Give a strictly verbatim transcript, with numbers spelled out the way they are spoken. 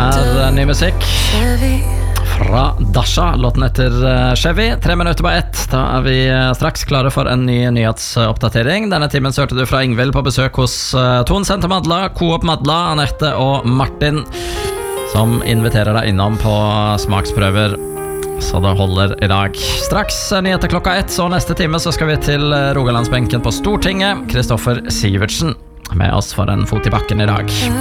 er ny musikk fra Dasha, låten etter Chevy. Tre minutter på ett, da er vi straks klare for en ny nyhetsoppdatering. Denne timen hørte du fra Ingvild på besøk hos Ton Senter Madla, Coop Madla, Annette og Martin, som inviterer deg innom på smaksprøver, så det holder i dag. Straks nyheter klokka ett, så neste time så skal vi til Rogalandsbenken på Stortinget. Kristoffer Sivertsen med oss for en fot i bakken i dag.